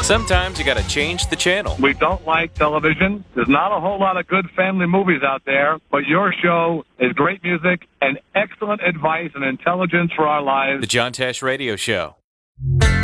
Sometimes you gotta change the channel. We don't like television. There's not a whole lot of good family movies out there, but your show is great music and excellent advice and intelligence for our lives. The John Tesh Radio Show.